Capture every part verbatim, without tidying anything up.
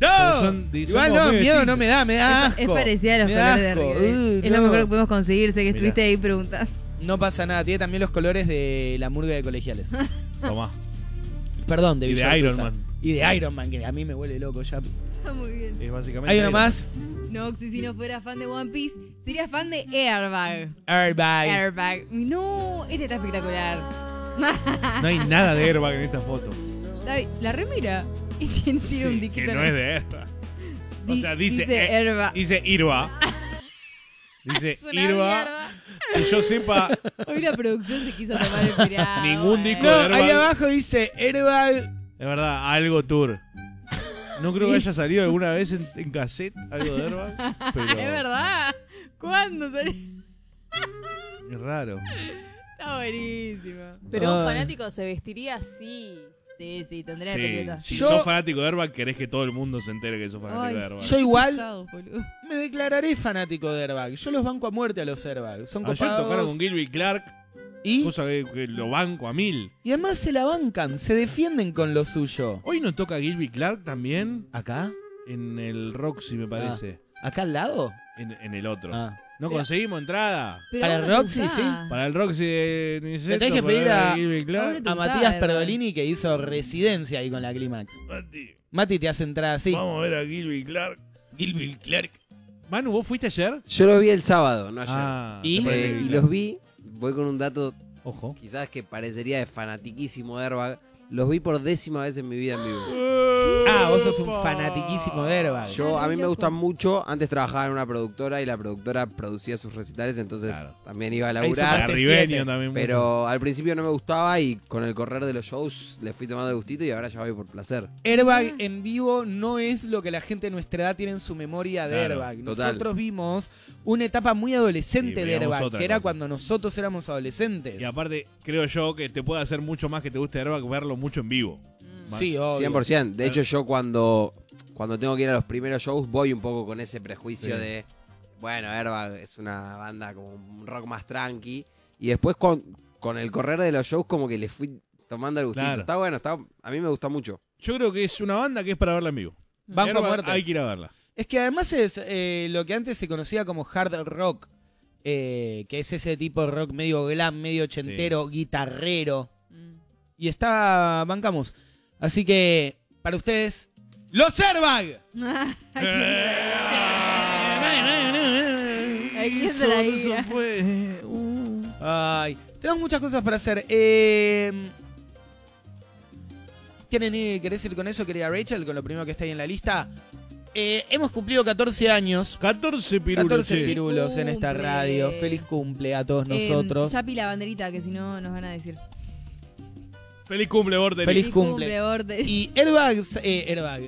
No, son, igual no, miedo no me da, me da asco. Es, es parecida a los me colores de asco. River. Uh, es no. lo mejor que podemos conseguir, sé que Mirá. estuviste ahí preguntando. No pasa nada, tiene también los colores de la murga de colegiales. Tomá. Perdón, de Y de Villa Iron Urquiza. Man. Y de Iron Man, que a mí me huele loco ya. Está muy bien. Es básicamente ¿Hay uno Iron más? Noxy, si no fuera fan de One Piece, sería fan de Airbag. Airbag. Airbag. No, este está espectacular. Man. No hay nada de Airbag en esta foto. David, la remira. Y tiene, tiene un Sí, diquito. que no es de Airbag. O Di- sea, dice, dice eh, Airbag. dice Irba. Dice Es una Irba. mierda. Que yo sepa, Hoy la producción se quiso tomar el feriado. Ningún disco No, de Airbag. ahí abajo dice Airbag. es verdad, algo tour. No creo que haya salido alguna vez en, en cassette algo de Airbag. Pero Es verdad. ¿Cuándo salió? es raro. Está buenísima. Pero Ah. un fanático se vestiría así. Sí, sí, tendría Sí, pelota. si Yo- sos fanático de Airbag, querés que todo el mundo se entere que sos fanático Ay, de Airbag. Yo igual Pesados, boludo. me declararé fanático de Airbag. Yo los banco a muerte a los Airbag. Son Ayer copados. tocaron con Gilby Clark, y, cosa que, que lo banco a mil. y además se la bancan, se defienden con lo suyo. Hoy nos toca Gilby Clark también ¿Acá? en el Roxy, me parece. ¿Acá al lado? En, en el otro. Ah. No conseguimos entrada. Pero Para vos el no te Roxy, gustás. sí. Para el Roxy de Niceto, tenés que para pedir a- Gilby Clark. Ahora te A gustaba, Matías Airbag. Perdolini, que hizo residencia ahí con la Clímax. Mati, Mati te hace entrar así. vamos a ver a Gilby Clark. Gilby Clark. Manu, ¿vos fuiste ayer? Yo los vi el sábado, no ayer. Ah, ¿Y? te parece Eh, que y Clark. los vi, voy con un dato Ojo. quizás que parecería de fanatiquísimo de Airbag. Los vi por décima vez en mi vida en vivo. Ah, vos sos un fanatiquísimo de Airbag. Yo, a mí me loco. gustan mucho. Antes trabajaba en una productora y la productora producía sus recitales, entonces Claro. también iba a Ahí laburar. sumaste Arribeño siete. también. mucho. Pero al principio no me gustaba y con el correr de los shows le fui tomando el gustito y ahora ya voy por placer. Airbag en vivo no es lo que la gente de nuestra edad tiene en su memoria de Claro, Airbag. total. Nosotros vimos una etapa muy adolescente Sí, de veíamos Airbag, otra que era cosa. cuando nosotros éramos adolescentes. Y aparte, creo yo que te puede hacer mucho más que te guste Airbag verlo mucho en vivo. Mm. Sí, obvio. cien por ciento. De hecho, yo cuando, cuando tengo que ir a los primeros shows voy un poco con ese prejuicio Sí. de, bueno, Airbag es una banda como un rock más tranqui. Y después con, con el correr de los shows como que le fui tomando el gustito. Claro. Está bueno, está, a mí me gusta mucho. Yo creo que es una banda que es para verla en vivo. Banco a Airbag, muerte. hay que ir a verla. Es que además es eh, lo que antes se conocía como hard rock, eh, que es ese tipo de rock medio glam, medio ochentero, guitarrero. Mm. Y está, bancamos. Así que, para ustedes, ¡los Airbag! ¿A quién se la Solo diga? eso fue. Uh. Ay, tenemos muchas cosas para hacer. Eh, ¿Quieren ir, ¿Querés ir con eso, querida Rachel? Con lo primero que está ahí en la lista. Eh, hemos cumplido catorce años. catorce pirulos. catorce sí. pirulos en esta Cumple. radio. Feliz cumple a todos Eh, nosotros. Chapi la banderita, que si no nos van a decir. Feliz cumple, Border. Feliz cumple. Border. Y Airbags, eh, Airbag.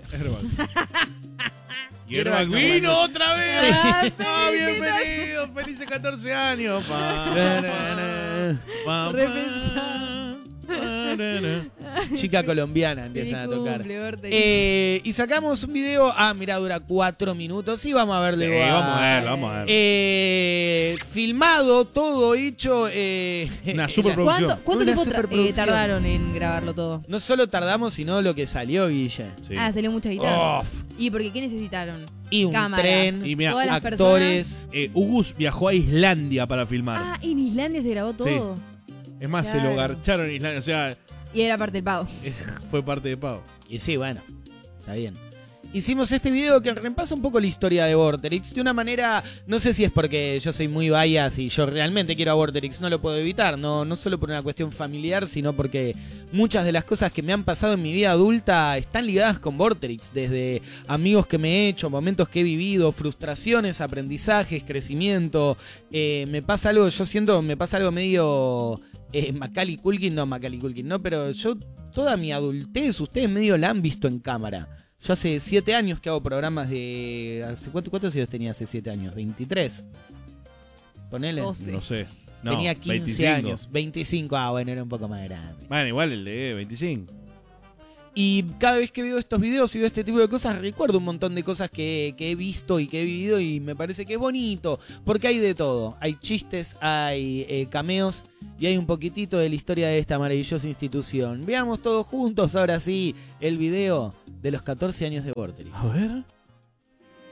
Y Airbag no, vino bueno. otra vez. Ah, Ah, bienvenido. Felices catorce años. Pa, pa, pa, pa, Repensá. pa, na, na. Chica colombiana Feliz empiezan a tocar. cumple, Border. Eh, y sacamos un video. Ah, mirá, dura cuatro minutos. Sí, vamos a verlo Sí, igual. vamos a ver, vamos a ver. Eh, filmado, todo hecho. Eh, Una la- superproducción. ¿Cuánto, cuánto Una tiempo tra- eh, superproducción. tardaron en grabarlo todo? No solo tardamos, sino lo que salió, Guille. Sí. Ah, salió mucha guitarra. Uf. ¿Y porque qué necesitaron? Y un Cámaras. tren, Y mira, Todas las actores. Eh, Ugus viajó a Islandia para filmar. Ah, en Islandia se grabó todo. Es más, se claro. lo garcharon en Islandia. O sea, Y era parte del pago. fue parte de pago. Y sí, bueno, está bien. Hicimos este video que repasa un poco la historia de Vorterix de una manera, no sé si es porque yo soy muy bias y yo realmente quiero a Vorterix, no lo puedo evitar, no, no solo por una cuestión familiar, sino porque muchas de las cosas que me han pasado en mi vida adulta están ligadas con Vorterix, desde amigos que me he hecho, momentos que he vivido, frustraciones, aprendizajes, crecimiento. Eh, me pasa algo, yo siento, me pasa algo medio eh, Macaulay Culkin, no Macaulay Culkin, no, pero yo toda mi adultez, ustedes medio la han visto en cámara. Yo hace siete años que hago programas de... ¿hace cuánto, ¿Cuántos años tenía hace siete años? ¿veintitrés? Ponele. doce. No sé. No, tenía quince veinticinco. años. veinticinco, ah, bueno, era un poco más grande. Bueno, igual el de veinticinco. Y cada vez que veo estos videos y veo este tipo de cosas, recuerdo un montón de cosas que, que he visto y que he vivido y me parece que es bonito, porque hay de todo. Hay chistes, hay eh, cameos y hay un poquitito de la historia de esta maravillosa institución. Veamos todos juntos, ahora sí, el video de los catorce años de Vorterix. A ver.